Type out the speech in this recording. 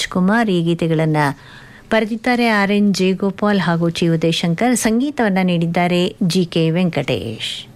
ರಾಜ್ಕುಮಾರ್. ಈ ಗೀತೆಗಳನ್ನು ಬರೆದಿದ್ದಾರೆ RN ಜಯಗೋಪಾಲ್ ಹಾಗೂ ಚಿ ಉದಯಶಂಕರ್. ಸಂಗೀತವನ್ನು ನೀಡಿದ್ದಾರೆ GK ವೆಂಕಟೇಶ್.